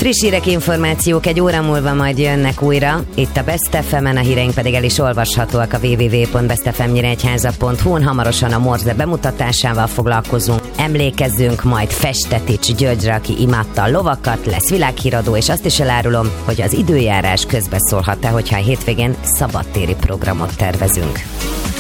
Friss hírek, információk egy óra múlva majd jönnek újra. Itt a Best FM-en, a híreink pedig el is olvashatóak a www.bestfmnyíregyháza.hu-n. Hamarosan a Morze bemutatásával foglalkozunk. Emlékezzünk majd Festetics Györgyre, aki imádta a lovakat, lesz világhíradó, és azt is elárulom, hogy az időjárás közbeszólhat-e, hogyha a hétvégén szabadtéri programot tervezünk.